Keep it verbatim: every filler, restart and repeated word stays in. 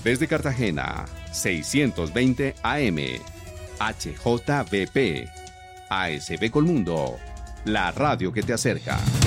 Desde Cartagena, seiscientos veinte A M. H J V P. A S B Colmundo. La radio que te acerca.